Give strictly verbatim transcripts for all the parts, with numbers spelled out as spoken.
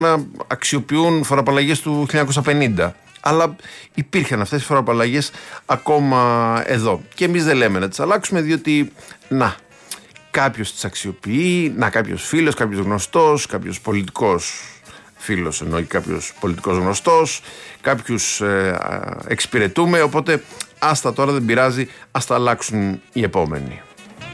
να αξιοποιούν φοροαπαλλαγές του χίλια εννιακόσια πενήντα. Αλλά υπήρχαν αυτές οι φοροαπαλλαγές ακόμα εδώ. Και εμείς δεν λέμε να τις αλλάξουμε, διότι να, κάποιος τις αξιοποιεί, να κάποιος φίλος, κάποιος γνωστός, κάποιος πολιτικός φίλος, εννοεί κάποιος πολιτικός γνωστός, κάποιους ε, εξυπηρετούμε, οπότε άστα τώρα, δεν πειράζει, ας τα αλλάξουν οι επόμενοι.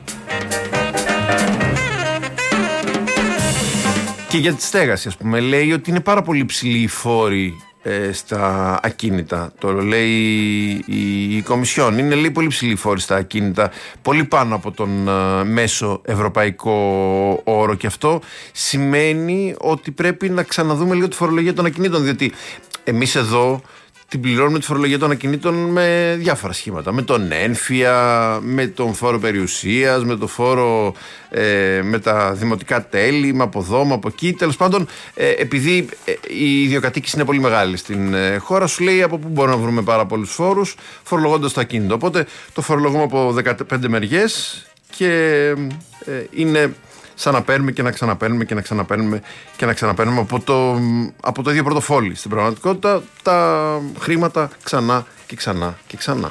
Και για τη στέγαση, ας πούμε, λέει ότι είναι πάρα πολύ ψηλή η φόρη ε, στα ακίνητα. Το λέει η, η Κομισιόν. Είναι, λέει, πολύ ψηλή η φόρη στα ακίνητα, πολύ πάνω από τον ε, μέσο ευρωπαϊκό όρο. Και αυτό σημαίνει ότι πρέπει να ξαναδούμε λίγο τη φορολογία των ακινήτων, διότι εμείς εδώ την πληρώνουμε τη φορολογία των ακινήτων με διάφορα σχήματα. Με τον ένφια, με τον φόρο περιουσίας, με το φόρο, ε, με τα δημοτικά τέλη, με από εδώ, με από εκεί. Τέλος πάντων, ε, επειδή ε, η ιδιοκατοίκηση είναι πολύ μεγάλη στην ε, χώρα, σου λέει από πού μπορούμε να βρούμε πάρα πολλούς φόρους, φορολογώντας το ακίνητο. Οπότε το φορολογούμε από δεκαπέντε μεριές και ε, είναι σαν να παίρνουμε και να ξαναπαίρνουμε και να ξαναπαίρνουμε και να ξαναπαίρνουμε από το, από το ίδιο πορτοφόλι. Στην πραγματικότητα τα χρήματα ξανά και ξανά και ξανά.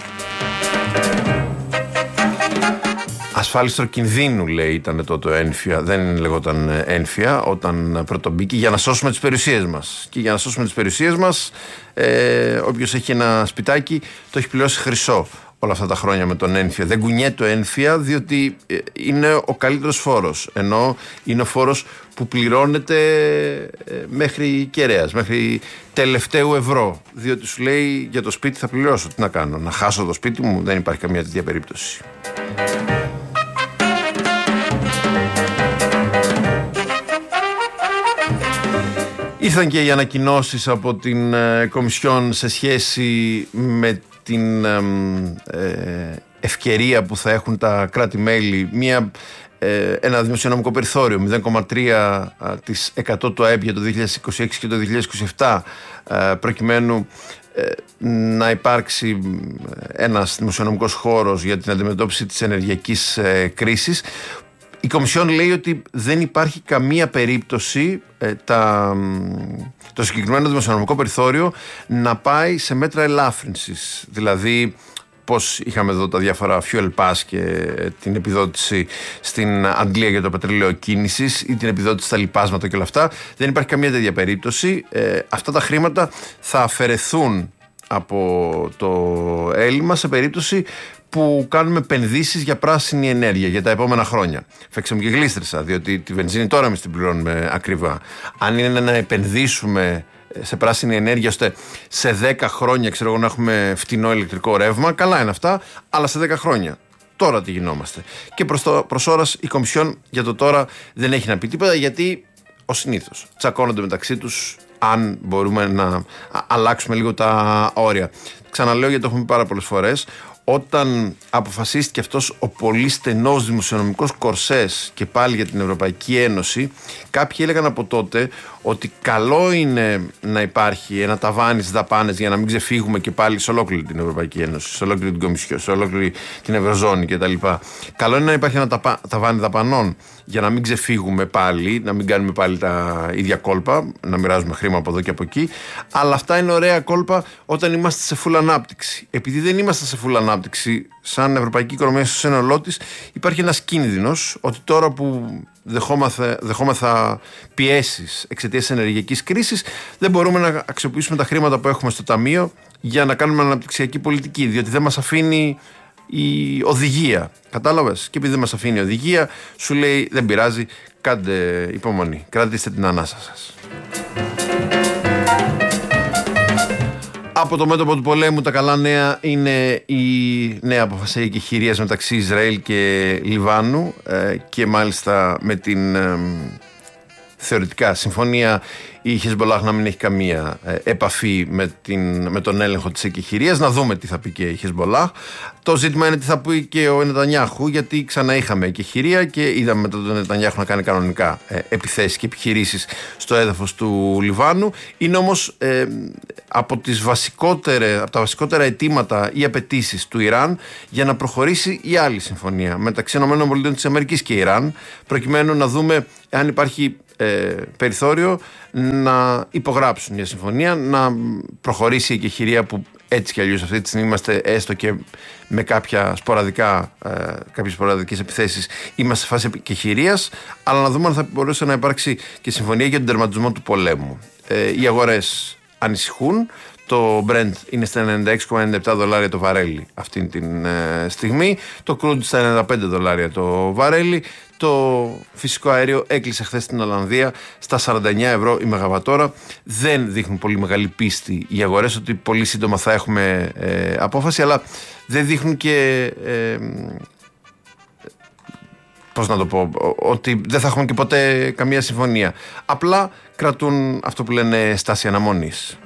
Ασφάλιστρο κινδύνου, λέει, ήταν τότε ένφια. Δεν λεγόταν ένφια όταν πρωτομπήκε, για να σώσουμε τις περιουσίες μας. Και για να σώσουμε τις περιουσίες μας, ε, όποιος έχει ένα σπιτάκι το έχει πληρώσει χρυσό όλα αυτά τα χρόνια με τον ένφια. Δεν κουνιέται το ένφια, διότι είναι ο καλύτερος φόρος. Ενώ είναι ο φόρος που πληρώνεται μέχρι κεραίας, μέχρι τελευταίου ευρώ. Διότι σου λέει, για το σπίτι θα πληρώσω. Τι να κάνω, να χάσω το σπίτι μου? Δεν υπάρχει καμία τέτοια περίπτωση. Ήρθαν και οι ανακοινώσεις από την ε, Κομισιόν σε σχέση με την ε, ευκαιρία που θα έχουν τα κράτη-μέλη, μια, ε, ένα δημοσιονομικό περιθώριο μηδέν κόμμα τρία τοις εκατό του ΑΕΠ για το δύο χιλιάδες είκοσι έξι και το δύο χιλιάδες είκοσι επτά, ε, προκειμένου ε, να υπάρξει ένας δημοσιονομικός χώρος για την αντιμετώπιση της ενεργειακής ε, κρίσης. Η Κομισιόν λέει ότι δεν υπάρχει καμία περίπτωση ε, τα, το συγκεκριμένο δημοσιονομικό περιθώριο να πάει σε μέτρα ελάφρυνσης. Δηλαδή, πώς είχαμε εδώ τα διάφορα fuel pass και την επιδότηση στην Αγγλία για το πετρέλαιο κίνησης ή την επιδότηση στα λιπάσματα και όλα αυτά. Δεν υπάρχει καμία τέτοια περίπτωση. Ε, αυτά τα χρήματα θα αφαιρεθούν από το έλλειμμα σε περίπτωση που κάνουμε επενδύσεις για πράσινη ενέργεια για τα επόμενα χρόνια. Φέξαμε και γλίστρισα, διότι τη βενζίνη τώρα εμείς την πληρώνουμε ακριβά. Αν είναι να επενδύσουμε σε πράσινη ενέργεια, ώστε σε δέκα χρόνια, ξέρω εγώ, να έχουμε φτηνό ηλεκτρικό ρεύμα, καλά είναι αυτά, αλλά σε δέκα χρόνια. Τώρα τι γινόμαστε? Και προς, το, προς ώρας η Κομισιόν για το τώρα δεν έχει να πει τίποτα, γιατί ως συνήθως τσακώνονται μεταξύ τους αν μπορούμε να αλλάξουμε λίγο τα όρια. Ξαναλέω, γιατί το έχουμε πει πάρα πολλές φορές, όταν αποφασίστηκε αυτός ο πολύ στενός δημοσιονομικός κορσές και πάλι για την Ευρωπαϊκή Ένωση, κάποιοι έλεγαν από τότε ότι καλό είναι να υπάρχει ένα ταβάνι στις δαπάνες για να μην ξεφύγουμε και πάλι σε ολόκληρη την Ευρωπαϊκή Ένωση, σε ολόκληρη την Κομισιόν, σε ολόκληρη την Ευρωζώνη κτλ. Καλό είναι να υπάρχει ένα ταβάνι δαπανών για να μην ξεφύγουμε πάλι, να μην κάνουμε πάλι τα ίδια κόλπα, να μοιράζουμε χρήμα από εδώ και από εκεί. Αλλά αυτά είναι ωραία κόλπα όταν είμαστε σε full ανάπτυξη. Επειδή δεν είμαστε σε full ανάπτυξη, σαν ευρωπαϊκή οικονομία στο σύνολό της, υπάρχει ένας κίνδυνος ότι τώρα που δεχόμαστε, δεχόμεθα πιέσεις εξαιτίας της ενεργειακής κρίσης, δεν μπορούμε να αξιοποιήσουμε τα χρήματα που έχουμε στο ταμείο για να κάνουμε αναπτυξιακή πολιτική, διότι δεν μας αφήνει η οδηγία. Κατάλαβες? Και επειδή δεν μας αφήνει η οδηγία, σου λέει δεν πειράζει, κάντε υπομονή, κρατήστε την ανάσα σας. Από το μέτωπο του πολέμου, τα καλά νέα είναι η νέα αποφασία εκεχηρίας μεταξύ Ισραήλ και Λιβάνου, ε, και μάλιστα με την ε, θεωρητικά συμφωνία η Χεσμπολάχ να μην έχει καμία ε, επαφή με, την, με τον έλεγχο της εκεχηρίας. Να δούμε τι θα πει και η Χεσμπολάχ. Το ζήτημα είναι τι θα πει και ο Νετανιάχου, γιατί ξανά είχαμε εκεχηρία και είδαμε μετά τον Νετανιάχου να κάνει κανονικά ε, επιθέσεις και επιχειρήσεις στο έδαφος του Λιβάνου. Είναι όμως ε, από, τις βασικότερες, από τα βασικότερα αιτήματα ή απαιτήσεις του Ιράν για να προχωρήσει η άλλη συμφωνία μεταξύ ΗΠΑ και Ιράν, προκειμένου να δούμε αν υπάρχει ε, περιθώριο να υπογράψουν μια συμφωνία, να προχωρήσει η εκεχηρία που έτσι κι αλλιώς αυτή τη στιγμή είμαστε, έστω και με κάποια σποραδικά, ε, κάποιες σποραδικές επιθέσεις, είμαστε σε φάση εκεχηρίας, αλλά να δούμε αν θα μπορούσε να υπάρξει και συμφωνία για τον τερματισμό του πολέμου. Ε, οι αγορές ανησυχούν. Το Brent είναι στα ενενήντα έξι κόμμα ενενήντα επτά δολάρια το βαρέλι αυτή τη ε, στιγμή. Το crude στα ενενήντα πέντε δολάρια το βαρέλι. Το φυσικό αέριο έκλεισε χθες στην Ολλανδία στα σαράντα εννέα ευρώ η μεγαβατόρα. Δεν δείχνουν πολύ μεγάλη πίστη οι αγορές ότι πολύ σύντομα θα έχουμε ε, απόφαση, αλλά δεν δείχνουν και ε, πώς να το πω, ότι δεν θα έχουμε και ποτέ καμία συμφωνία. Απλά κρατούν αυτό που λένε στάση αναμονής.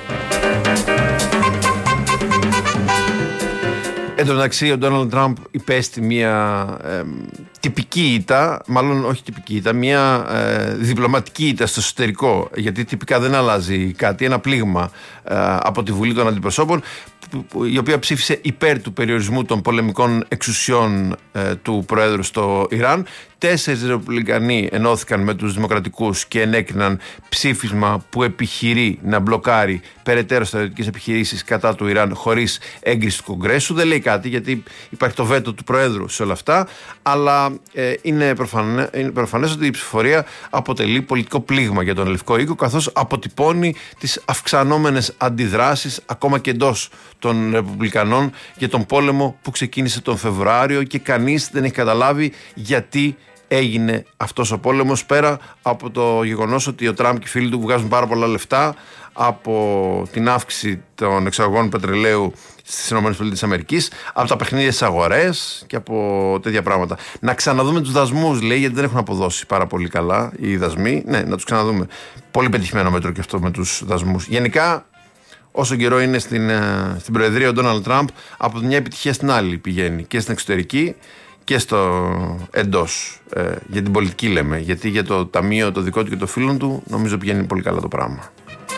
Εν τω μεταξύ, ο Ντόναλντ Τραμπ υπέστη μια ε, τυπική ήττα, μάλλον όχι τυπική ήττα, μια ε, διπλωματική ήττα στο εσωτερικό, γιατί τυπικά δεν αλλάζει κάτι, ένα πλήγμα ε, από τη Βουλή των Αντιπροσώπων, η οποία ψήφισε υπέρ του περιορισμού των πολεμικών εξουσιών ε, του Προέδρου στο Ιράν. Τέσσερις Ρεπουμπλικανοί ενώθηκαν με τους Δημοκρατικούς και ενέκριναν ψήφισμα που επιχειρεί να μπλοκάρει περαιτέρω στρατιωτικές επιχειρήσεις κατά του Ιράν χωρίς έγκριση του Κογκρέσου. Δεν λέει κάτι, γιατί υπάρχει το βέτο του Προέδρου σε όλα αυτά, αλλά ε, είναι, προφανέ, είναι προφανές ότι η ψηφοφορία αποτελεί πολιτικό πλήγμα για τον Λευκό Οίκο, καθώς αποτυπώνει τις αυξανόμενες αντιδράσεις ακόμα και εντός των Ρεπουμπλικανών για τον πόλεμο που ξεκίνησε τον Φεβρουάριο, και κανείς δεν έχει καταλάβει γιατί έγινε αυτός ο πόλεμος, πέρα από το γεγονός ότι ο Τραμπ και οι φίλοι του βγάζουν πάρα πολλά λεφτά από την αύξηση των εξαγωγών πετρελαίου στις ΗΠΑ, από τα παιχνίδια στις αγορές και από τέτοια πράγματα. Να ξαναδούμε τους δασμούς, λέει, γιατί δεν έχουν αποδώσει πάρα πολύ καλά οι δασμοί. Ναι, να τους ξαναδούμε. Πολύ πετυχημένο μέτρο και αυτό με τους δασμούς. Γενικά, όσο καιρό είναι στην, στην Προεδρία ο Ντόναλντ Τραμπ, από μια επιτυχία στην άλλη πηγαίνει, και στην εξωτερική και στο εντός. Ε, για την πολιτική λέμε, γιατί για το ταμείο το δικό του και το φίλων του νομίζω πηγαίνει πολύ καλά το πράγμα.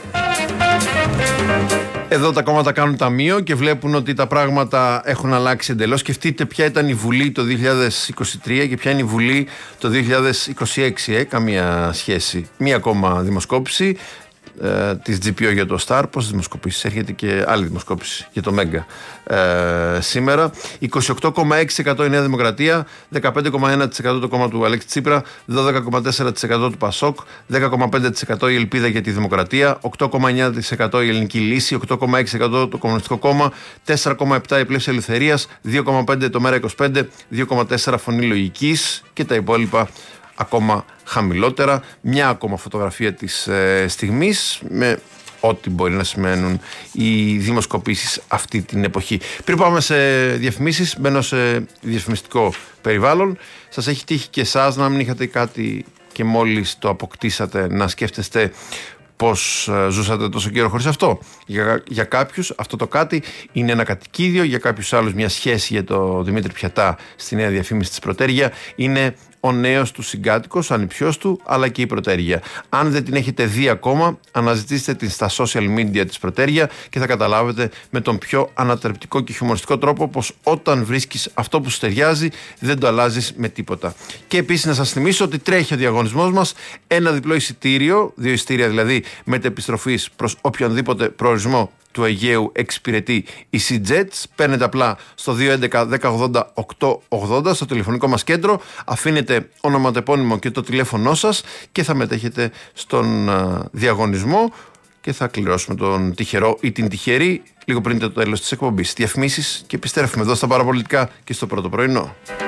Εδώ τα κόμματα κάνουν ταμείο και βλέπουν ότι τα πράγματα έχουν αλλάξει εντελώς. Σκεφτείτε ποια ήταν η Βουλή το δύο χιλιάδες είκοσι τρία και ποια είναι η Βουλή το δύο χιλιάδες είκοσι έξι. Ε, καμία σχέση. Μία ακόμα δημοσκόπηση ε, της τζι πι ο για το Star. Πόσες δημοσκοπήσεις? Έρχεται και άλλη δημοσκόπηση για το Μέγκα ε, σήμερα. είκοσι οκτώ κόμμα έξι τοις εκατό η Νέα Δημοκρατία, δεκαπέντε κόμμα ένα τοις εκατό το κόμμα του Αλέξη Τσίπρα, δώδεκα κόμμα τέσσερα τοις εκατό του Πασόκ, δέκα κόμμα πέντε τοις εκατό η Ελπίδα για τη Δημοκρατία, οκτώ κόμμα εννέα τοις εκατό η Ελληνική Λύση, οκτώ κόμμα έξι τοις εκατό το Κομμουνιστικό Κόμμα, τέσσερα κόμμα επτά τοις εκατό η Πλεύση Ελευθερίας, δύο κόμμα πέντε τοις εκατό το Μέρα είκοσι πέντε, δύο κόμμα τέσσερα τοις εκατό Φωνή Λογικής και τα υπόλοιπα ακόμα χαμηλότερα. Μια ακόμα φωτογραφία της ε, στιγμής με ό,τι μπορεί να σημαίνουν οι δημοσκοπήσεις αυτή την εποχή. Πριν πάμε σε διαφημίσεις, μπαίνω σε διαφημιστικό περιβάλλον. Σας έχει τύχει και εσάς να μην είχατε κάτι και μόλις το αποκτήσατε να σκέφτεστε πώς ζούσατε τόσο καιρό χωρίς αυτό? Για, για κάποιους αυτό το κάτι είναι ένα κατοικίδιο, για κάποιους άλλους μια σχέση. Για το Δημήτρη Πιατά στη νέα διαφήμιση της Πρωτέργεια είναι ο νέος του συγκάτοικος, ο ανιψιός του, αλλά και η Πρωτέργεια. Αν δεν την έχετε δει ακόμα, αναζητήστε την στα social media της Πρωτέργεια και θα καταλάβετε με τον πιο ανατρεπτικό και χιουμοριστικό τρόπο πως όταν βρίσκεις αυτό που σου ταιριάζει, δεν το αλλάζεις με τίποτα. Και επίσης να σας θυμίσω ότι τρέχει ο διαγωνισμός μας, ένα διπλό εισιτήριο, δύο εισιτήρια δηλαδή μετεπιστροφής προς οποιονδήποτε προορισμό του Αιγαίου εξυπηρετεί η SeaJets. Παίρνετε απλά στο δύο έντεκα δέκα ογδόντα οκτώ ογδόντα στο τηλεφωνικό μας κέντρο, αφήνετε ονοματεπώνυμο και το τηλέφωνό σας και θα μετέχετε στον uh, διαγωνισμό και θα κληρώσουμε τον τυχερό ή την τυχερή λίγο πριν το τέλος της εκπομπής. Διαφημίσεις και επιστρέφουμε εδώ στα παραπολιτικά και στο πρώτο πρωινό.